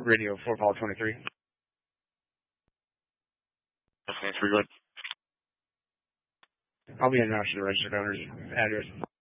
Radio 4 Paul 23. Thanks for good. I'll be in the registered owner's address.